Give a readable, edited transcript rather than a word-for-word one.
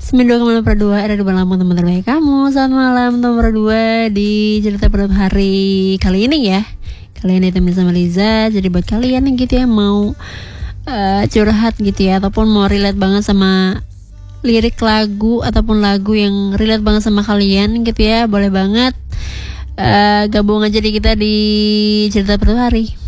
92,2 ada di malam teman terbaik kamu. Selamat malam teman berdua di cerita pada hari kali ini ya. Kalian ditemenin sama Liza. Jadi buat kalian yang gitu ya mau curhat gitu ya, ataupun mau relate banget sama lirik lagu ataupun lagu yang relate banget sama kalian gitu ya, boleh banget gabung aja di kita di cerita pada hari.